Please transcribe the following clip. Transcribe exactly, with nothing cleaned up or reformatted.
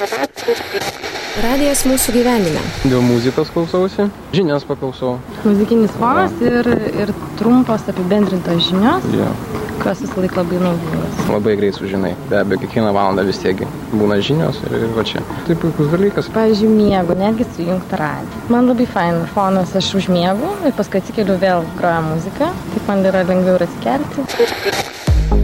Radijas mūsų gyvenime. Dėl muzikos klausausi, žinias paklausau. Muzikinis fonas ir, ir trumpos apibendrintos žinios, Yeah. kurios visą laiką labai naudingos. Labai greit sužinai. Be abejo, kiekvieną valandą vis tiek būna žinios ir, ir va čia. Tai puikus dalykas. Pavyzdžiui, miegu, netgi sujungti radiją. Man labai fain fonas, aš užmiegu ir paskui atsikeliu vėl groja muzika. Taip man yra lengviau ir atsikelti.